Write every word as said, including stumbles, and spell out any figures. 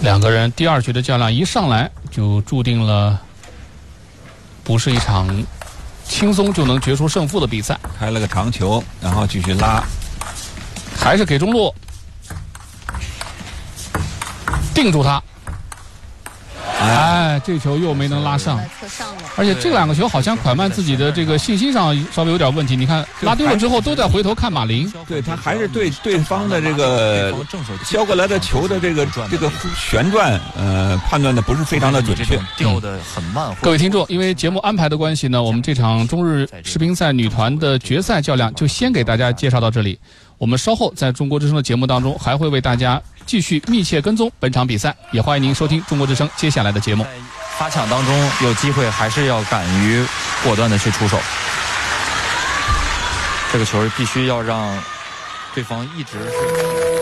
两个人第二局的较量一上来就注定了不是一场轻松就能决出胜负的比赛。 开了个长球，然后继续拉， 还是给中路定住他。哎，这球又没能拉上，而且这两个球好像蒯曼自己的这个信心上稍微有点问题。你看拉丢了之后，都在回头看马林。 对他还是对对方的这个削过来的球的这个这个旋转，呃，判断的不是非常的准确， 掉的很慢。 各位听众，因为节目安排的关系呢，我们这场中日世乒赛女团的决赛较量就先给大家介绍到这里。我们稍后在中国之声的节目当中还会为大家继续密切跟踪本场比赛，也欢迎您收听中国之声接下来的节目。 发抢当中有机会还是要敢于果断的去出手，这个球必须要让对方一直是